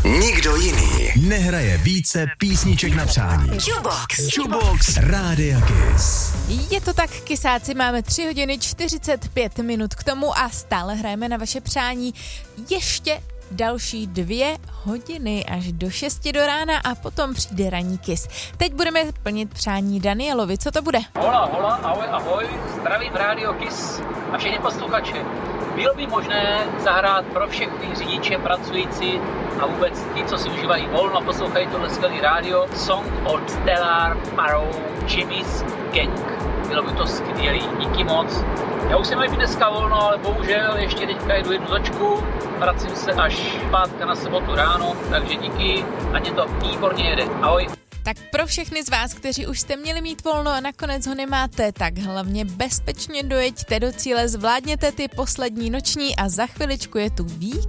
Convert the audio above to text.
Nikdo jiný nehraje více písniček na přání. Jukebox Rádia Kiss. Je to tak, kysáci, máme 3 hodiny 45 minut k tomu a stále hrajeme na vaše přání ještě další 2 hodiny až do 6 do rána a potom přijde ranní Kiss. Teď budeme plnit přání Danielovi. Co to bude? Hola, ahoj, zdravím Rádio Kiss a všechny posluchače. Bylo by možné zahrát pro všechny řidiče, pracující a vůbec ti, co si užívají volno a poslouchají tohle skvělý rádio, song od Stellar Parrow Jimmy's Gang. Bylo by to skvělý, díky moc. Já už jsem měl dneska volno, ale bohužel ještě teďka jdu jednu točku, vracím se až pátka na sobotu ráno, takže díky, ať to výborně jede. Ahoj. Tak pro všechny z vás, kteří už jste měli mít volno a nakonec ho nemáte, tak hlavně bezpečně dojeďte do cíle, zvládněte ty poslední noční a za chviličku je tu vík.